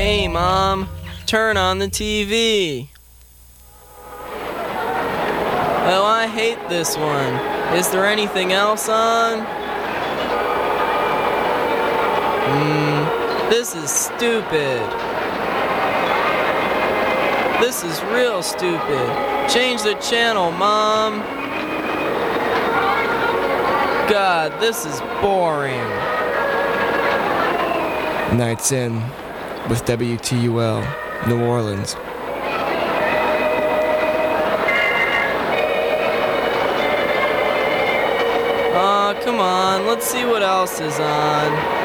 Hey, Mom, turn on the TV. Oh, I hate this one. Is there anything else on? This is stupid. This is real stupid. Change the channel, Mom. God, this is boring. Nights In with WTUL, New Orleans. Aw, come on, let's see what else is on.